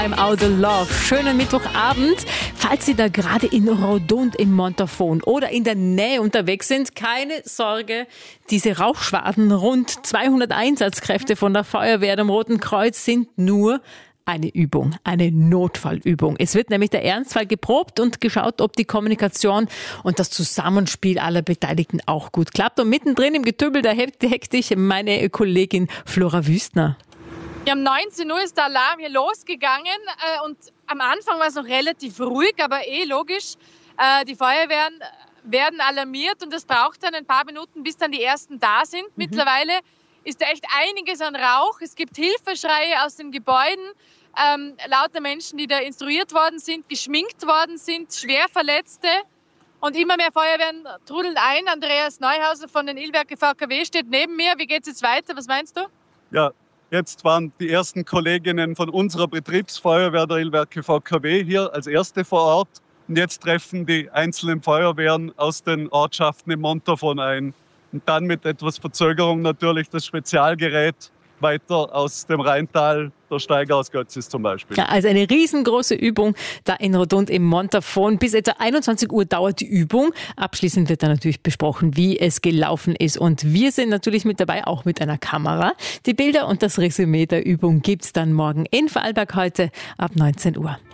I'm Out of Love. Schönen Mittwochabend. Falls Sie da gerade in Rodund im Montafon oder in der Nähe unterwegs sind, keine Sorge. Diese Rauchschwaden, rund 200 Einsatzkräfte von der Feuerwehr dem Roten Kreuz sind nur eine Übung, eine Notfallübung. Es wird nämlich der Ernstfall geprobt und geschaut, ob die Kommunikation und das Zusammenspiel aller Beteiligten auch gut klappt. Und mittendrin im Getümmel der Hektik meine Kollegin Flora Wüstner. Ja, um 19 Uhr ist der Alarm hier losgegangen und am Anfang war es noch relativ ruhig, aber logisch. Die Feuerwehren werden alarmiert und es braucht dann ein paar Minuten, bis dann die Ersten da sind. Mittlerweile ist da echt einiges an Rauch. Es gibt Hilfeschreie aus den Gebäuden, lauter Menschen, die da instruiert worden sind, geschminkt worden sind, Schwerverletzte. Und immer mehr Feuerwehren trudeln ein. Andreas Neuhauser von den Illwerke VKW steht neben mir. Wie geht's jetzt weiter? Was meinst du? Ja, jetzt waren die ersten Kolleginnen von unserer Betriebsfeuerwehr der Illwerke VKW hier als erste vor Ort. Und jetzt treffen die einzelnen Feuerwehren aus den Ortschaften im Montafon ein. Und dann mit etwas Verzögerung natürlich das Spezialgerät weiter aus dem Rheintal, der Steiger aus Götzis zum Beispiel. Ja, also eine riesengroße Übung da in Rodund im Montafon. Bis etwa 21 Uhr dauert die Übung. Abschließend wird dann natürlich besprochen, wie es gelaufen ist. Und wir sind natürlich mit dabei, auch mit einer Kamera. Die Bilder und das Resümee der Übung gibt's dann morgen in Vorarlberg heute ab 19 Uhr.